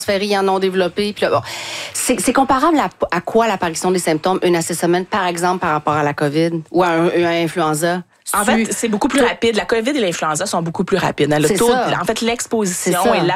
transférés en non développé. Puis là, bon, c'est comparable à quoi l'apparition des symptômes une à 6 semaines, par exemple, par rapport à la COVID ou à un influenza? En fait, c'est beaucoup plus rapide. La COVID et l'influenza sont beaucoup plus rapides. En fait, l'exposition et